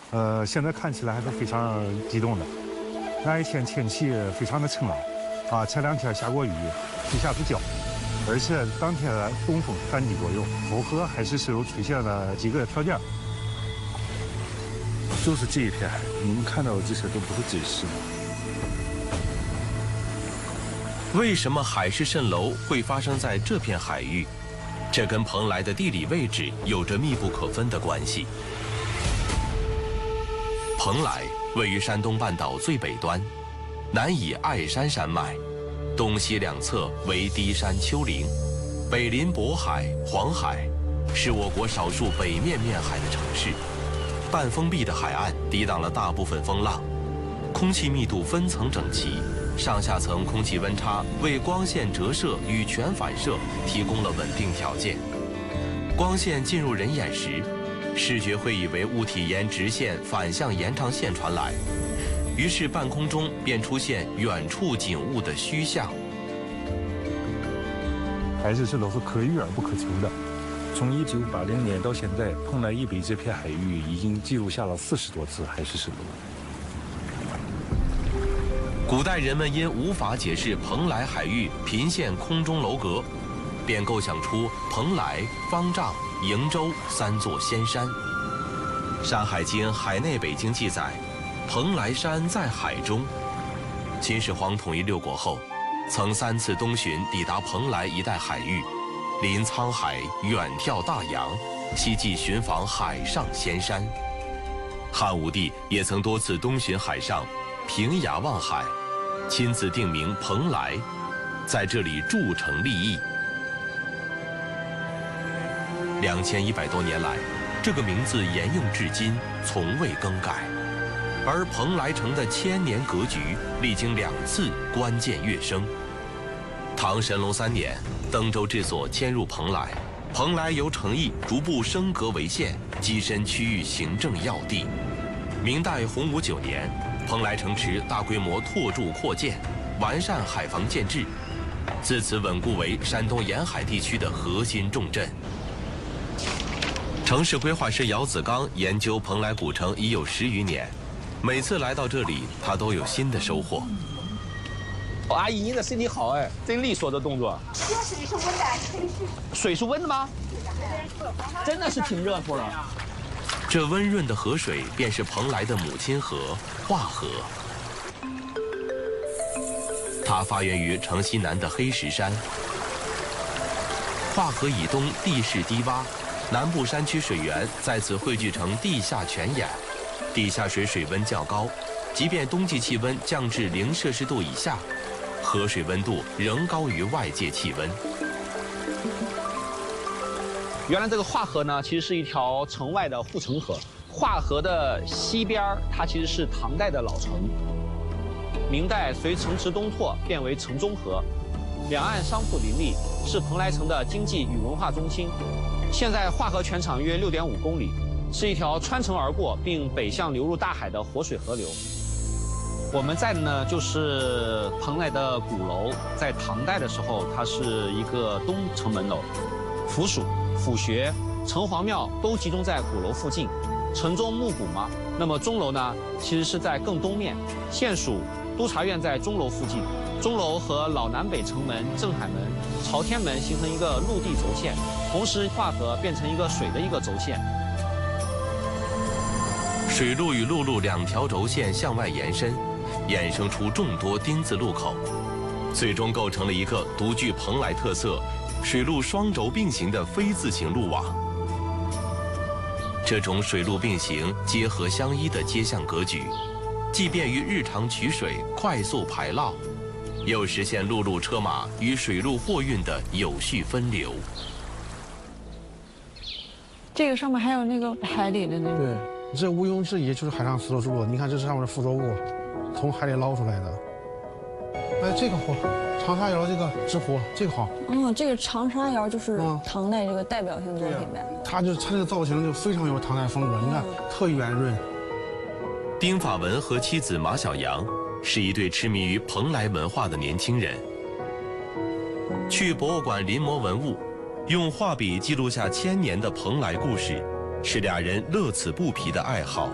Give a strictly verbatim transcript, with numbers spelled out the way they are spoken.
呃，现在看起来还是非常激动的。那一天天气非常的晴朗，啊，前两天下过雨，一下子浇，而且当天东风三级左右，符合海市蜃楼出现了几个条件。就是这一片海，你们看到的这些都不是真实的。 为什么海市蜃楼会发生在这片海域？这跟蓬莱的地理位置有着密不可分的关系。蓬莱位于山东半岛最北端，南以爱山山脉，东西两侧为低山丘陵，北临渤海、黄海，是我国少数北面面海的城市。半封闭的海岸抵挡了大部分风浪，空气密度分层整齐，上下层空气温差为光线折射与全反射提供了稳定条件。光线进入人眼时，视觉会以为物体沿直线反向延长线传来，于是半空中便出现远处景物的虚像。 海市蜃楼是可遇而不可求的。从一九八零年到现在，蓬莱以北这片海域已经记录下了四十多次海市蜃楼。 古代人们因无法解释蓬莱海域频现空中楼阁，便构想出蓬莱、方丈、瀛洲三座仙山。《山海经·海内北经》记载，蓬莱山在海中。秦始皇统一六国后，曾三次东巡抵达蓬莱一带海域，临沧海，远眺大洋，希冀寻访海上仙山。汉武帝也曾多次东巡海上，平崖望海，亲自定名蓬莱，在这里筑城立邑。两千一百多年来，这个名字沿用至今，从未更改。而蓬莱城的千年格局历经两次关键跃升。唐神龙三年，登州治所迁入蓬莱，蓬莱由城邑逐步升格为县，跻身区域行政要地。明代洪武九年，蓬莱城池大规模拓筑扩建，完善海防建制，自此稳固为山东沿海地区的核心重镇。城市规划师姚子刚研究蓬莱古城已有十余年，每次来到这里，他都有新的收获。 哦、阿姨，您的身体好哎，真利索的动作。 这水是温的，可以试试。 水是温的吗？真的是挺热乎的。 这温润的河水便是蓬莱的母亲河华河。它发源于城西南的黑石山。华河以东地势低洼，南部山区水源在此汇聚成地下泉眼，地下水水温较高，即便冬季气温降至零摄氏度以下，河水温度仍高于外界气温。 原来这个华河呢，其实是一条城外的护城河。华河的西边它其实是唐代的老城，明代随城池东拓变为城中河，两岸商铺林立，是蓬莱城的经济与文化中心。现在华河全长约六点五公里，是一条穿城而过并北向流入大海的活水河流。我们在的呢就是蓬莱的鼓楼，在唐代的时候，它是一个东城门楼，府署、府学、城隍庙都集中在鼓楼附近。城中木鼓嘛，那么钟楼呢，其实是在更东面。县署、督察院在钟楼附近，钟楼和老南北城门、镇海门、朝天门形成一个陆地轴线，同时华河变成一个水的一个轴线。 水路与陆路两条轴线向外延伸，衍生出众多丁字路口，最终构成了一个独具蓬莱特色、水陆双轴并行的非字形路网。这种水陆并行、结合相依的街巷格局，既便于日常取水、快速排涝，又实现陆路车马与水陆货运的有序分流。 这个上面还有那个海里的那个。 对，这毋庸置疑就是海上丝绸之路。你看这上面的附着物，从海里捞出来的。哎，这个好，长沙窑这个制壶，这个好。 嗯，这个长沙窑就是唐代这个代表性作品呗。 它就它这个造型就非常有唐代风格，你看特圆润。 丁法文和妻子马小阳是一对痴迷于蓬莱文化的年轻人。去博物馆临摹文物，用画笔记录下千年的蓬莱故事，是俩人乐此不疲的爱好。